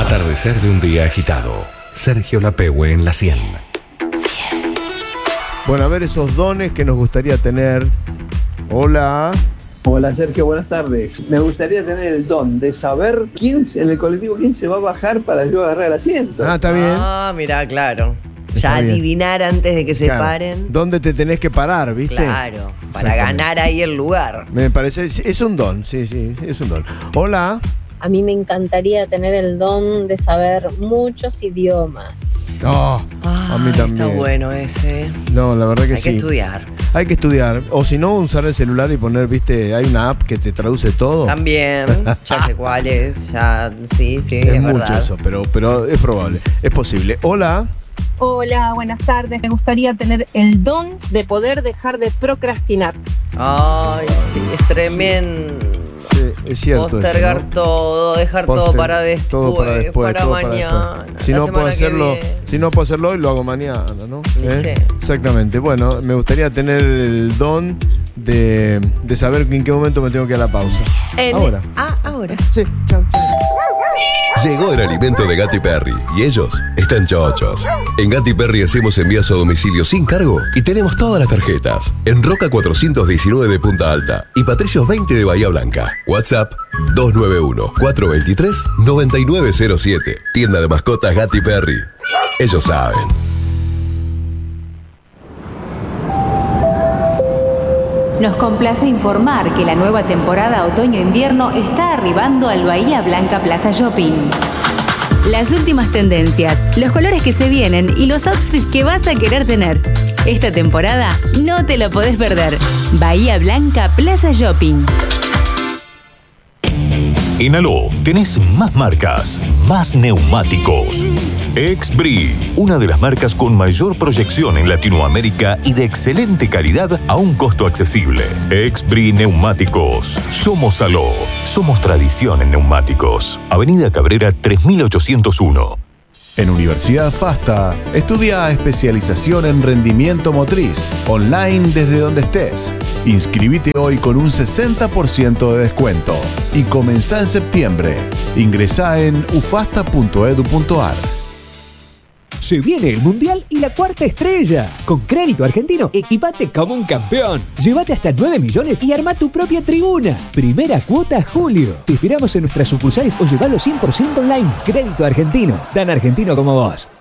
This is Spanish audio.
Atardecer de un día agitado. Sergio Lapehue en la 100. Bueno, a ver esos dones que nos gustaría tener. Hola. Hola Sergio, buenas tardes. Me gustaría tener el don de saber en el colectivo quién se va a bajar para yo agarrar el asiento. Ah, está bien. Ah, mirá, claro. Está Ya bien. adivinar antes de que se Claro. paren. ¿Dónde te tenés que parar, viste? Claro, para ganar ahí el lugar. Me parece, es un don, sí, es un don. Hola. A mí me encantaría tener el don de saber muchos idiomas. Oh, a mí también. Está bueno ese. No, la verdad que Hay sí. que estudiar. Hay que estudiar. O si no, usar el celular y poner, viste, hay una app que te traduce todo. También, ya sé cuál es. Ya, sí, es mucho verdad. eso, pero es probable, es posible. Hola. Hola, buenas tardes. Me gustaría tener el don de poder dejar de procrastinar. Ay, sí, es tremendo. Sí, es cierto. Postergar eso, ¿no? todo, dejar todo para después, todo para después, para todo para mañana. después. Si la no puedo semana que hacerlo, viene. si no puedo hacerlo hoy, lo hago mañana, ¿no? Sí. Exactamente. Bueno, me gustaría tener el don de saber en qué momento me tengo que ir a la pausa. Ahora. Ahora. Sí, chao, chao. Llegó el alimento de Gatti Perry y ellos están chochos. En Gatti Perry hacemos envíos a domicilio sin cargo y tenemos todas las tarjetas. En Roca 419 de Punta Alta y Patricios 20 de Bahía Blanca. WhatsApp 291-423-9907. Tienda de mascotas Gatti Perry. Ellos saben. Nos complace informar que la nueva temporada otoño-invierno está arribando al Bahía Blanca Plaza Shopping. Las últimas tendencias, los colores que se vienen y los outfits que vas a querer tener. Esta temporada no te lo podés perder. Bahía Blanca Plaza Shopping. En Aló tenés más marcas, más neumáticos. Expri, una de las marcas con mayor proyección en Latinoamérica y de excelente calidad a un costo accesible. Expri Neumáticos. Somos Aló. Somos tradición en neumáticos. Avenida Cabrera 3801. En Universidad FASTA, estudia especialización en rendimiento motriz, online desde donde estés. Inscribite hoy con un 60% de descuento y comenzá en septiembre. Ingresá en ufasta.edu.ar. Se viene el Mundial y la cuarta estrella. Con Crédito Argentino, equipate como un campeón. Llévate hasta 9 millones y arma tu propia tribuna. Primera cuota julio. Te esperamos en nuestras sucursales o llevalo 100% online. Crédito Argentino, tan argentino como vos.